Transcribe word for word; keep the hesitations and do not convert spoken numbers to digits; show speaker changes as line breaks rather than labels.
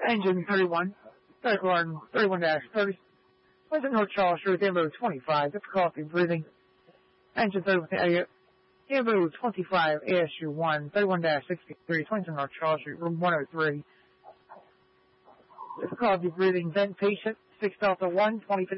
Engine thirty-one, thirty-one, thirty-one dash thirty. Visit North Charles Street, Ambo twenty-five, difficulty breathing. Engine thirty-one, Ambo twenty-five, A S U one, thirty-one dash sixty-three, twenty North Charles Street, room one oh three. Difficulty breathing, vent patient, six Delta one, twenty